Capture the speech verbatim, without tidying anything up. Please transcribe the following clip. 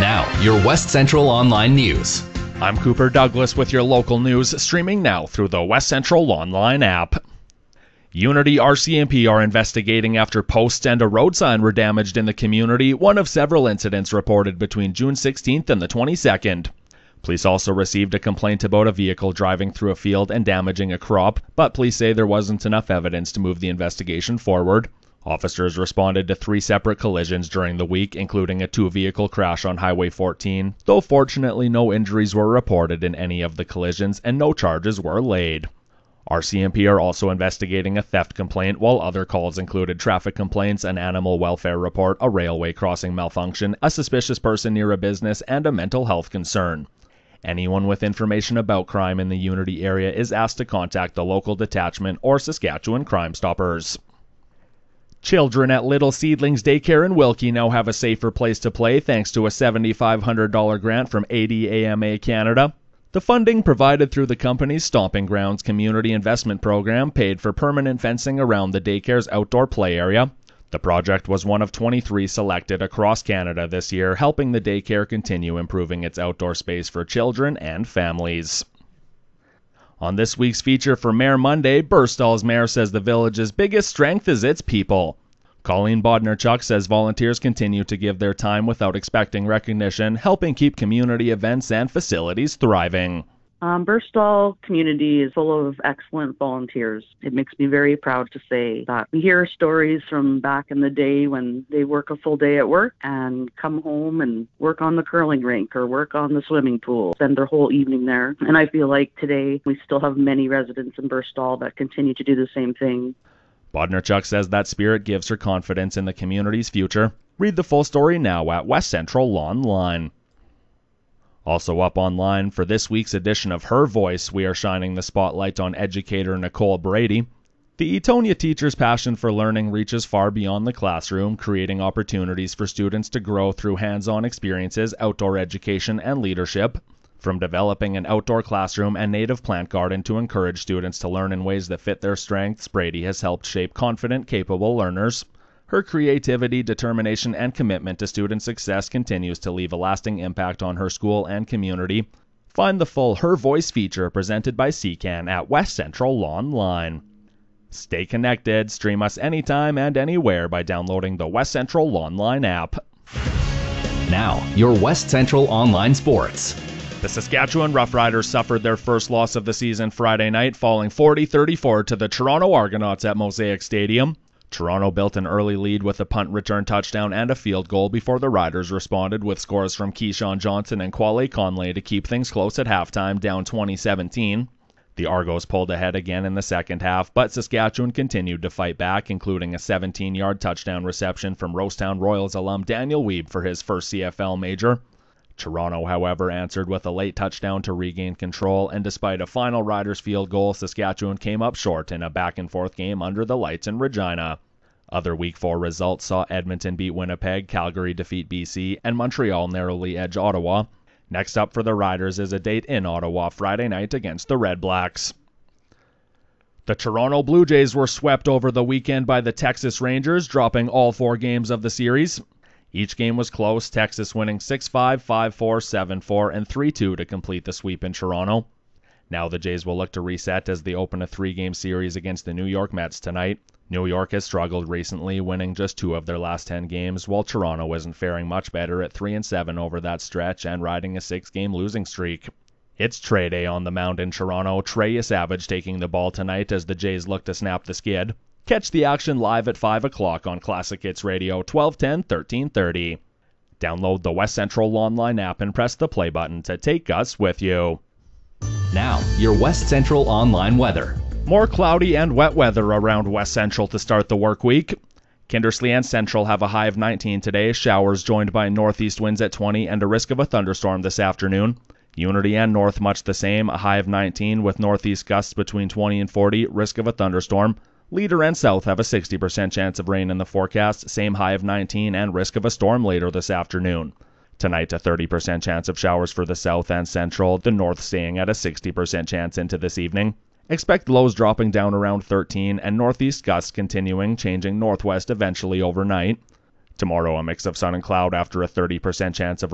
Now, your West Central Online News. I'm Cooper Douglas with your local news, streaming now through the West Central Online app. Unity R C M P are investigating after posts and a road sign were damaged in the community, one of several incidents reported between June sixteenth and the twenty-second. Police also received a complaint about a vehicle driving through a field and damaging a crop, but police say there wasn't enough evidence to move the investigation forward. Officers responded to three separate collisions during the week, including a two-vehicle crash on Highway fourteen, though fortunately no injuries were reported in any of the collisions and no charges were laid. R C M P are also investigating a theft complaint, while other calls included traffic complaints, an animal welfare report, a railway crossing malfunction, a suspicious person near a business, and a mental health concern. Anyone with information about crime in the Unity area is asked to contact the local detachment or Saskatchewan Crime Stoppers. Children at Little Seedlings Daycare in Wilkie now have a safer place to play thanks to a seven thousand five hundred dollars grant from A D A M A Canada. The funding provided through the company's Stomping Grounds Community Investment Program paid for permanent fencing around the daycare's outdoor play area. The project was one of twenty-three selected across Canada this year, helping the daycare continue improving its outdoor space for children and families. On this week's feature for Mayor Monday, Burstall's mayor says the village's biggest strength is its people. Colleen Bodnar-Chuck says volunteers continue to give their time without expecting recognition, helping keep community events and facilities thriving. Um, Burstall community is full of excellent volunteers. It makes me very proud to say that we hear stories from back in the day when they work a full day at work and come home and work on the curling rink or work on the swimming pool, spend their whole evening there. And I feel like today we still have many residents in Burstall that continue to do the same thing. Bodnar-Chuck says that spirit gives her confidence in the community's future. Read the full story now at West Central Online. Also up online for this week's edition of Her Voice, we are shining the spotlight on educator Nicole Brady. The Etonia teacher's passion for learning reaches far beyond the classroom, creating opportunities for students to grow through hands-on experiences, outdoor education, and leadership. From developing an outdoor classroom and native plant garden to encourage students to learn in ways that fit their strengths, Brady has helped shape confident, capable learners. Her creativity, determination, and commitment to student success continues to leave a lasting impact on her school and community. Find the full Her Voice feature presented by C C A N at West Central Online. Stay connected, stream us anytime and anywhere by downloading the West Central Online app. Now, your West Central Online Sports. The Saskatchewan Roughriders suffered their first loss of the season Friday night, falling forty thirty-four to the Toronto Argonauts at Mosaic Stadium. Toronto built an early lead with a punt return touchdown and a field goal before the Riders responded with scores from Keyshawn Johnson and Quale Conley to keep things close at halftime, down twenty seventeen. The Argos pulled ahead again in the second half, but Saskatchewan continued to fight back, including a seventeen-yard touchdown reception from Rosetown Royals alum Daniel Wiebe for his first C F L major. Toronto, however, answered with a late touchdown to regain control, and despite a final Riders field goal, Saskatchewan came up short in a back-and-forth game under the lights in Regina. Other Week four results saw Edmonton beat Winnipeg, Calgary defeat B C, and Montreal narrowly edge Ottawa. Next up for the Riders is a date in Ottawa Friday night against the Red Blacks. The Toronto Blue Jays were swept over the weekend by the Texas Rangers, dropping all four games of the series. Each game was close, Texas winning six five, five four, seven four, and three two to complete the sweep in Toronto. Now the Jays will look to reset as they open a three-game series against the New York Mets tonight. New York has struggled recently, winning just two of their last ten games, while Toronto isn't faring much better at three and seven over that stretch and riding a six-game losing streak. It's Trey Day on the mound in Toronto, Trey Savage taking the ball tonight as the Jays look to snap the skid. Catch the action live at five o'clock on Classic Hits Radio, twelve ten, thirteen thirty. Download the West Central Online app and press the play button to take us with you. Now, your West Central Online weather. More cloudy and wet weather around West Central to start the work week. Kindersley and Central have a high of nineteen today, showers joined by northeast winds at twenty and a risk of a thunderstorm this afternoon. Unity and North much the same, a high of nineteen with northeast gusts between twenty and forty, risk of a thunderstorm. Leader and South have a sixty percent chance of rain in the forecast, same high of nineteen and risk of a storm later this afternoon. Tonight, a thirty percent chance of showers for the South and Central, the North staying at a sixty percent chance into this evening. Expect lows dropping down around thirteen and northeast gusts continuing, changing northwest eventually overnight. Tomorrow, a mix of sun and cloud after a thirty percent chance of